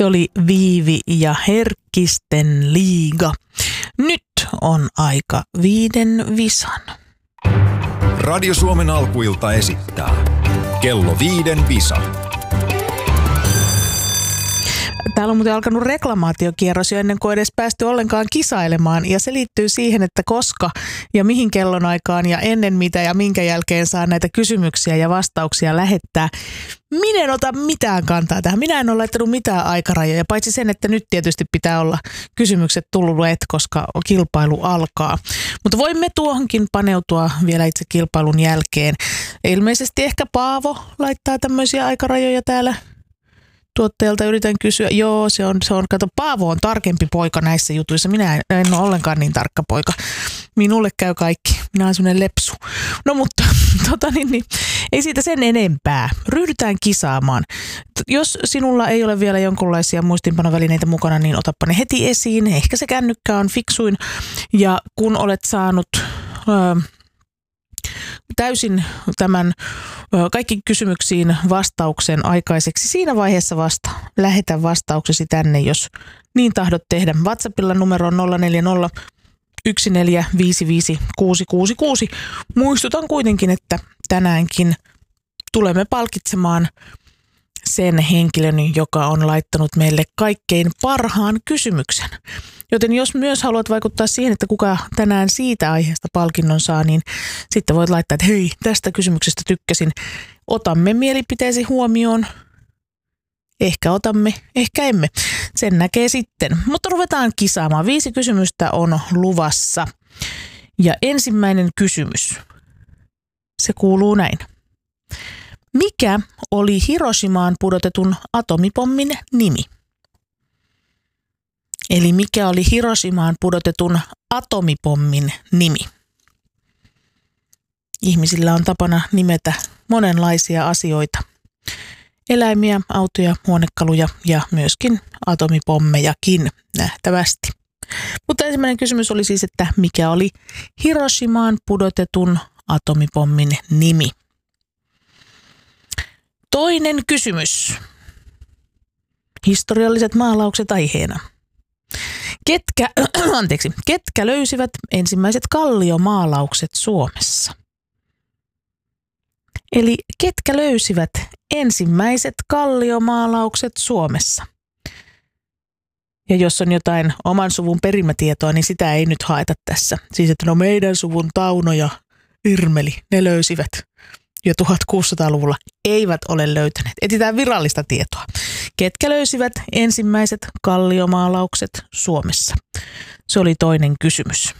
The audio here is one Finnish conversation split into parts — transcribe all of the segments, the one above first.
Se oli Viivi ja Herkkisten liiga. Nyt on aika 5 visan. Radio Suomen alkuilta esittää Kello 5 visa. Täällä on muuten alkanut reklamaatiokierros jo ennen kuin edes päästy ollenkaan kisailemaan. Ja se liittyy siihen, että koska ja mihin kellonaikaan ja ennen mitä ja minkä jälkeen saa näitä kysymyksiä ja vastauksia lähettää. Minä en ota mitään kantaa tähän. Minä en ole laittanut mitään aikarajoja, paitsi sen, että nyt tietysti pitää olla kysymykset tulleet, koska kilpailu alkaa. Mutta voimme tuohonkin paneutua vielä itse kilpailun jälkeen. Ilmeisesti ehkä Paavo laittaa tämmöisiä aikarajoja täällä. Tuottajalta yritän kysyä. Joo, se on. Kato, Paavo on tarkempi poika näissä jutuissa. Minä en ole ollenkaan niin tarkka poika. Minulle käy kaikki. Minä olen sellainen lepsu. No mutta, ei siitä sen enempää. Ryhdytään kisaamaan. Jos sinulla ei ole vielä jonkunlaisia muistiinpanovälineitä mukana, niin otappa ne heti esiin. Ehkä se kännykkä on fiksuin. Ja kun olet saanut täysin tämän kaikki kysymyksiin vastauksen aikaiseksi. Siinä vaiheessa vasta lähetä vastauksesi tänne, jos niin tahdot tehdä. WhatsAppilla numero on 040 1455 666. Muistutan kuitenkin, että tänäänkin tulemme palkitsemaan sen henkilön, joka on laittanut meille kaikkein parhaan kysymyksen. Joten jos myös haluat vaikuttaa siihen, että kuka tänään siitä aiheesta palkinnon saa, niin sitten voit laittaa, että hei, tästä kysymyksestä tykkäsin. Otamme mielipiteesi huomioon. Ehkä otamme, ehkä emme. Sen näkee sitten. Mutta ruvetaan kisaamaan. 5 kysymystä on luvassa. Ja ensimmäinen kysymys. Se kuuluu näin. Mikä oli Hiroshimaan pudotetun atomipommin nimi? Eli mikä oli Hiroshimaan pudotetun atomipommin nimi? Ihmisillä on tapana nimetä monenlaisia asioita. Eläimiä, autoja, huonekaluja ja myöskin atomipommejakin nähtävästi. Mutta ensimmäinen kysymys oli siis, että mikä oli Hiroshimaan pudotetun atomipommin nimi? Toinen kysymys. Historialliset maalaukset aiheena. Ketkä löysivät ensimmäiset kalliomaalaukset Suomessa? Eli ketkä löysivät ensimmäiset kalliomaalaukset Suomessa? Ja jos on jotain oman suvun perimätietoa, niin sitä ei nyt haeta tässä. Siis että no meidän suvun Tauno ja Irmeli, ne löysivät jo 1600-luvulla, eivät ole löytäneet. Etsitään virallista tietoa. Ketkä löysivät ensimmäiset kalliomaalaukset Suomessa? Se oli toinen kysymys.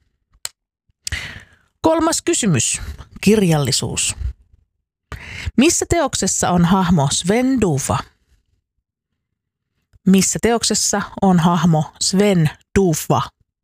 Kolmas kysymys. Kirjallisuus. Missä teoksessa on hahmo Sven Dufva? Missä teoksessa on hahmo Sven Dufva?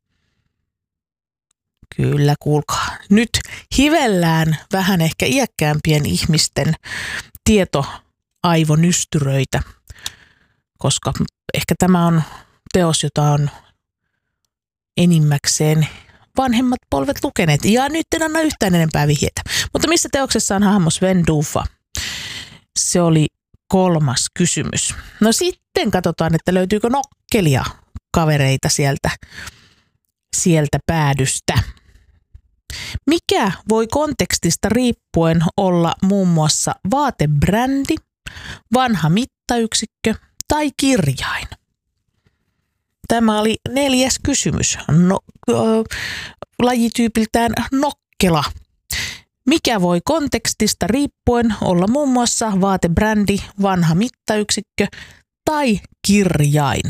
Kyllä, kuulkaa. Nyt hivellään vähän ehkä iäkkäämpien ihmisten tietoaivonystyröitä, koska ehkä tämä on teos, jota on enimmäkseen vanhemmat polvet lukeneet. Ja nyt en anna yhtään enempää vihjeitä. Mutta missä teoksessa on hahmo Sven Dufva? Se oli kolmas kysymys. No sitten katsotaan, että löytyykö nokkelia kavereita sieltä päädystä. Mikä voi kontekstista riippuen olla muun muassa vaatebrändi, vanha mittayksikkö tai kirjain? Tämä oli 4. kysymys. Lajityypiltään nokkela. Mikä voi kontekstista riippuen olla muun muassa vaatebrändi, vanha mittayksikkö tai kirjain?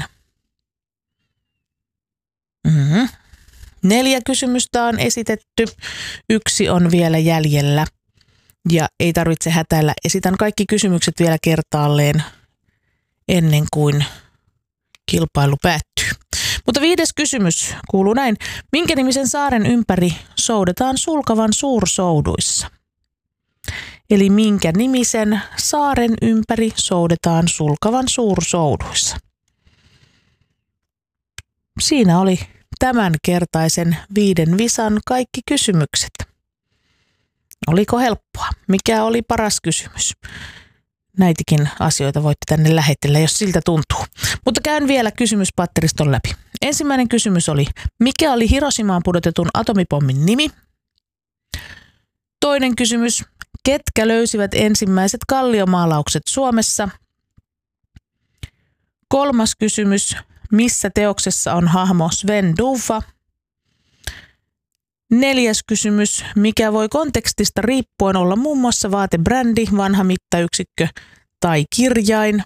4 kysymystä on esitetty, 1 on vielä jäljellä ja ei tarvitse hätäillä. Esitän kaikki kysymykset vielä kertaalleen ennen kuin kilpailu päättyy. Mutta 5. kysymys kuuluu näin. Minkä nimisen saaren ympäri soudetaan Sulkavan suursouduissa? Eli minkä nimisen saaren ympäri soudetaan Sulkavan suursouduissa? Siinä oli tämänkertaisen 5 visan kaikki kysymykset. Oliko helppoa? Mikä oli paras kysymys? Näitäkin asioita voitte tänne lähetellä, jos siltä tuntuu. Mutta käyn vielä kysymyspatteriston läpi. Ensimmäinen kysymys oli, mikä oli Hiroshimaan pudotetun atomipommin nimi? Toinen kysymys, ketkä löysivät ensimmäiset kalliomaalaukset Suomessa? Kolmas kysymys, missä teoksessa on hahmo Sven Duffa? Neljäs kysymys, mikä voi kontekstista riippuen olla muun muassa vaatebrändi, vanha mittayksikkö tai kirjain?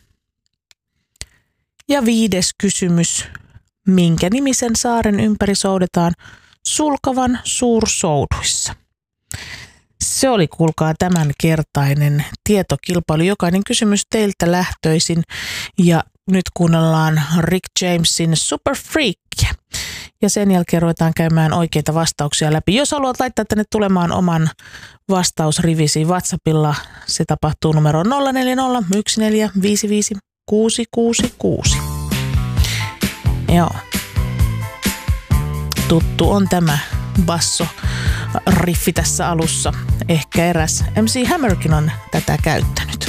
Ja viides kysymys, minkä nimisen saaren ympäri soudetaan Sulkavan suursouduissa? Se oli, kuulkaa, tämänkertainen tietokilpailu. Jokainen kysymys teiltä lähtöisin ja nyt kuunnellaan Rick Jamesin Super Freakia. Ja sen jälkeen ruvetaan käymään oikeita vastauksia läpi. Jos haluat laittaa tänne tulemaan oman vastausrivisi WhatsAppilla, se tapahtuu numero 040 1455 666. Joo. Tuttu on tämä basso-riffi tässä alussa. Ehkä eräs MC Hammerkin on tätä käyttänyt.